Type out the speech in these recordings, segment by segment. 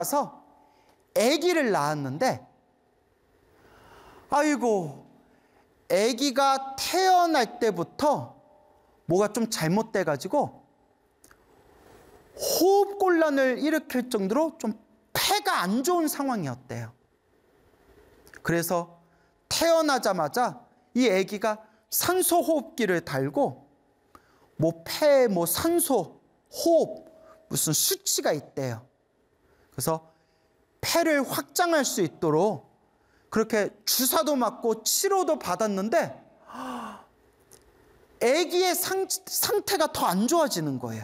가서 아기를 낳았는데, 아이고, 아기가 태어날 때부터 뭐가 좀 잘못돼 가지고 호흡곤란을 일으킬 정도로 좀 폐가 안 좋은 상황이었대요. 그래서 태어나자마자 이 아기가 산소 호흡기를 달고 폐에 산소 호흡 무슨 수치가 있대요. 그래서 폐를 확장할 수 있도록 그렇게 주사도 맞고 치료도 받았는데 아기의 상태가 더 안 좋아지는 거예요.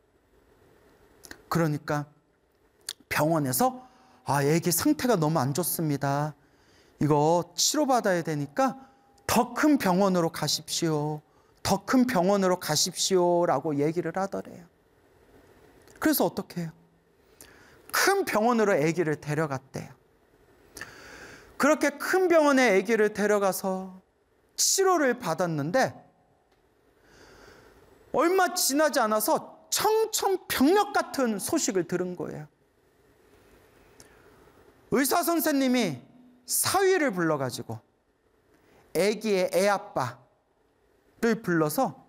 그러니까 병원에서 아기 상태가 너무 안 좋습니다. 이거 치료받아야 되니까 더 큰 병원으로 가십시오. 더 큰 병원으로 가십시오라고 얘기를 하더래요. 그래서 어떻게 해요? 큰 병원으로 아기를 데려갔대요. 그렇게 큰 병원에 아기를 데려가서 치료를 받았는데 얼마 지나지 않아서 청천벽력 같은 소식을 들은 거예요. 의사 선생님이 사위를 불러가지고 아기의 애아빠를 불러서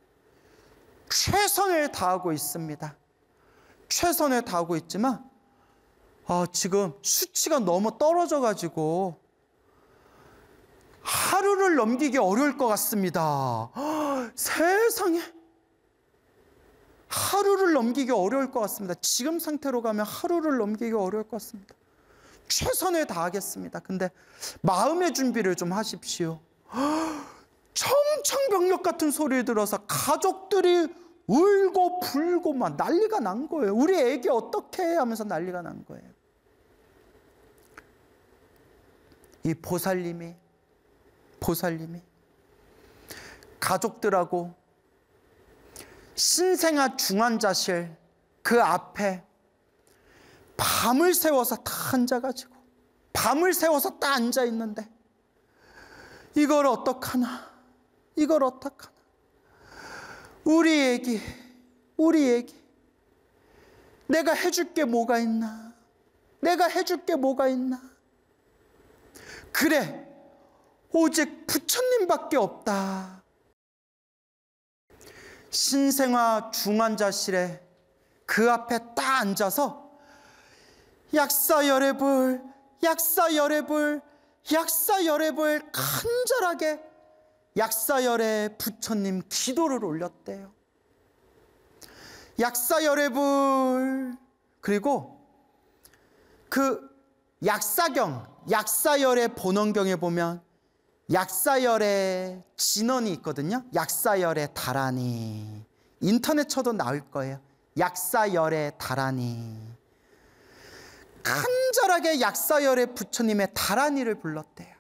최선을 다하고 있습니다. 최선을 다하고 있지만 지금 수치가 너무 떨어져가지고 하루를 넘기기 어려울 것 같습니다. 세상에, 하루를 넘기기 어려울 것 같습니다. 지금 상태로 가면 하루를 넘기기 어려울 것 같습니다. 최선을 다하겠습니다. 근데 마음의 준비를 좀 하십시오. 청천벽력 같은 소리를 들어서 가족들이 울고 불고 막 난리가 난 거예요. 우리 애기 어떻게 해? 하면서 난리가 난 거예요. 이 보살님이 가족들하고 신생아 중환자실 그 앞에 밤을 새워서 다 앉아가지고 밤을 새워서 딱 앉아 있는데 이걸 어떡하나 우리 애기 내가 해줄 게 뭐가 있나 그래 오직 부처님밖에 없다. 신생아 중환자실에 그 앞에 딱 앉아서 약사열애불 간절하게 약사열애 부처님 기도를 올렸대요. 약사열애불. 그리고 그 약사열애 본원경에 보면 약사열애 진언이 있거든요. 약사열애 다라니. 인터넷 쳐도 나올 거예요. 약사열애 다라니. 간절하게 약사열애 부처님의 다라니를 불렀대요.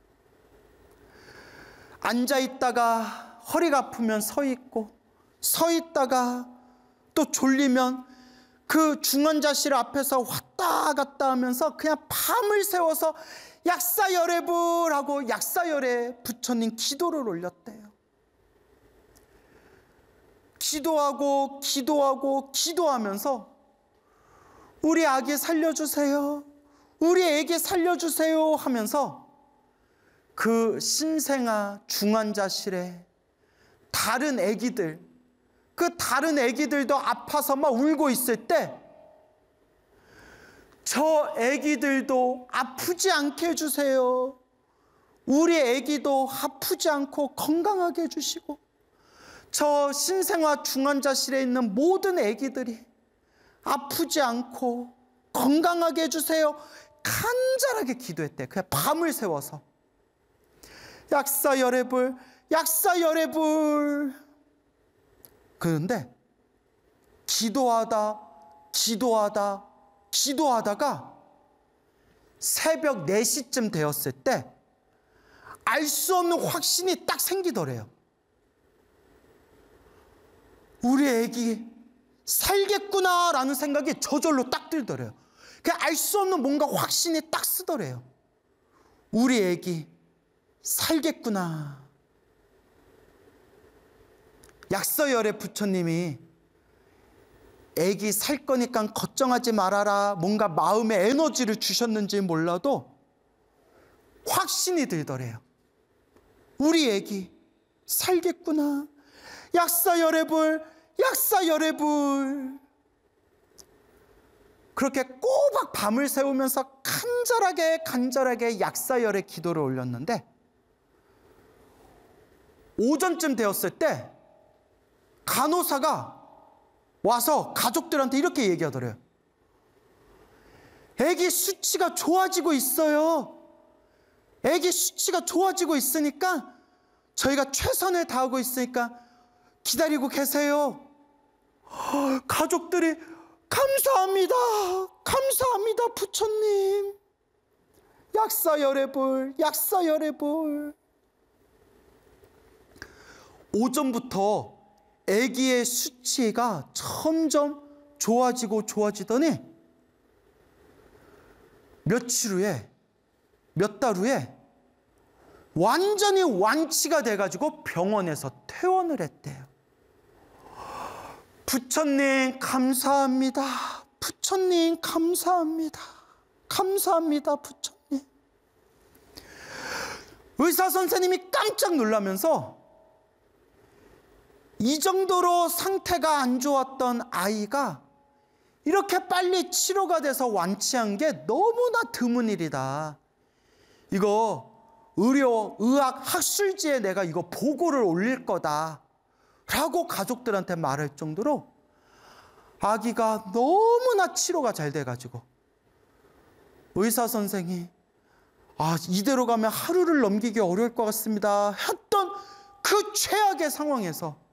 앉아있다가 허리가 아프면 서 있고, 서 있다가 또 졸리면 그 중환자실 앞에서 왔다 갔다 하면서 그냥 밤을 새워서 약사열애불 하고 약사열애 부처님 기도를 올렸대요. 기도하면서 우리 아기 살려주세요, 우리 애기 살려주세요 하면서 그 신생아 중환자실에 다른 애기들, 그 다른 애기들도 아파서 막 울고 있을 때 저 애기들도 아프지 않게 해주세요, 우리 애기도 아프지 않고 건강하게 해주시고 저 신생아 중환자실에 있는 모든 애기들이 아프지 않고 건강하게 해주세요. 간절하게 기도했대. 그냥 밤을 새워서 약사열애불. 그런데 기도하다가 새벽 4시쯤 되었을 때 알 수 없는 확신이 딱 생기더래요. 우리 애기 살겠구나라는 생각이 저절로 딱 들더래요. 그냥 알 수 없는 뭔가 확신이 딱 쓰더래요. 우리 애기 살겠구나. 약사열애 부처님이 애기 살 거니까 걱정하지 말아라, 뭔가 마음의 에너지를 주셨는지 몰라도 확신이 들더래요. 우리 애기 살겠구나. 약사열애불, 약사열애불. 그렇게 꼬박 밤을 새우면서 간절하게 약사열애 기도를 올렸는데, 오전쯤 되었을 때 간호사가 와서 가족들한테 이렇게 얘기하더래요. 애기 수치가 좋아지고 있어요. 애기 수치가 좋아지고 있으니까 저희가 최선을 다하고 있으니까 기다리고 계세요. 가족들이 감사합니다. 감사합니다, 부처님. 약사열애불, 약사열애불. 오전부터 아기의 수치가 점점 좋아지더니 며칠 후에, 몇 달 후에 완전히 완치가 돼가지고 병원에서 퇴원을 했대요. 부처님 감사합니다. 부처님 감사합니다. 감사합니다, 부처님. 의사 선생님이 깜짝 놀라면서 이 정도로 상태가 안 좋았던 아이가 이렇게 빨리 치료가 돼서 완치한 게 너무나 드문 일이다. 이거 의학 학술지에 내가 이거 보고를 올릴 거다 라고 가족들한테 말할 정도로 아기가 너무나 치료가 잘 돼가지고 의사 선생이 이대로 가면 하루를 넘기기 어려울 것 같습니다 했던 그 최악의 상황에서,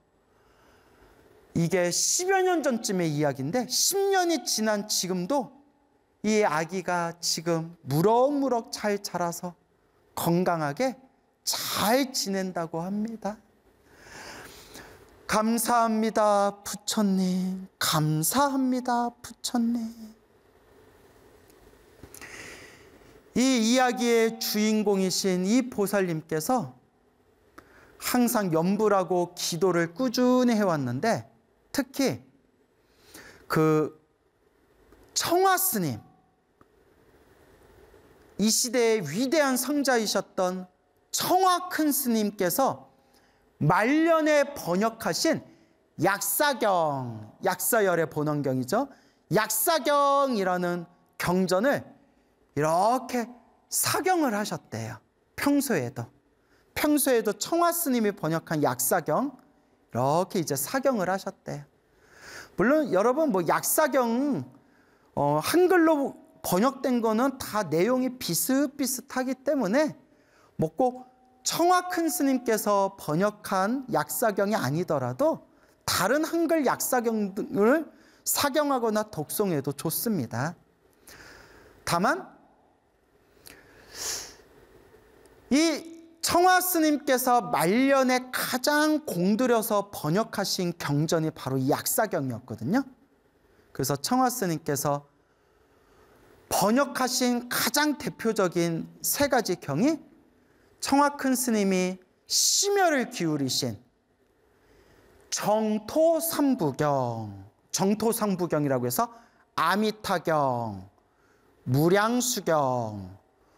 이게 10여 년 전쯤의 이야기인데 10년이 지난 지금도 이 아기가 지금 무럭무럭 잘 자라서 건강하게 잘 지낸다고 합니다. 감사합니다, 부처님. 감사합니다, 부처님. 이 이야기의 주인공이신 이 보살님께서 항상 염불하고 기도를 꾸준히 해왔는데, 특히 그 청화스님, 이 시대의 위대한 성자이셨던 청화 큰 스님께서 말년에 번역하신 약사경, 약사열의 본원경이죠. 약사경이라는 경전을 이렇게 사경을 하셨대요. 평소에도 청화 스님이 번역한 약사경 이렇게 이제 사경을 하셨대요. 물론 여러분 약사경 한글로 번역된 거는 다 내용이 비슷비슷하기 때문에 꼭 청화 큰 스님께서 번역한 약사경이 아니더라도 다른 한글 약사경을 사경하거나 독송해도 좋습니다. 다만 이 청화 스님께서 말년에 가장 공들여서 번역하신 경전이 바로 이 약사경이었거든요. 그래서 청화 스님께서 번역하신 가장 대표적인 세 가지 경이 청화 큰 스님이 심혈을 기울이신 정토삼부경, 정토삼부경이라고 해서 아미타경, 무량수경,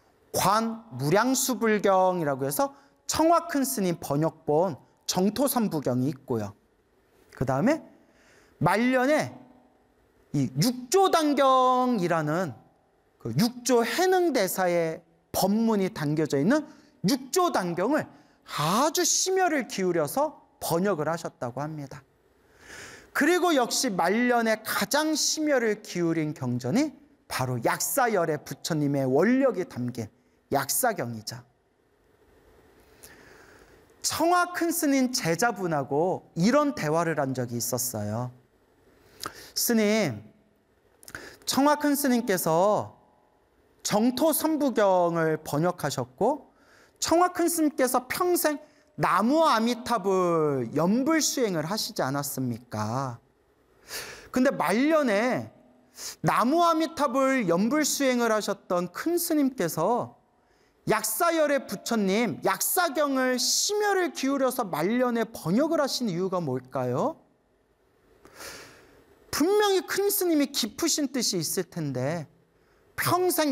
관무량수불경이라고 해서 청화 큰 스님 번역본 정토삼부경이 있고요. 그 다음에 말년에 이 육조단경이라는 그 육조 해능대사의 법문이 담겨져 있는 육조단경을 아주 심혈을 기울여서 번역을 하셨다고 합니다. 그리고 역시 말년에 가장 심혈을 기울인 경전이 바로 약사열의 부처님의 원력이 담긴 약사경이죠. 청화 큰 스님 제자분하고 이런 대화를 한 적이 있었어요. 스님, 청화 큰 스님께서 정토삼부경을 번역하셨고 청화 큰 스님께서 평생 나무 아미타불 연불 수행을 하시지 않았습니까? 근데 말년에 나무 아미타불 연불 수행을 하셨던 큰 스님께서 약사열의 부처님 약사경을 심혈을 기울여서 말년에 번역을 하신 이유가 뭘까요? 분명히 큰 스님이 깊으신 뜻이 있을 텐데 평생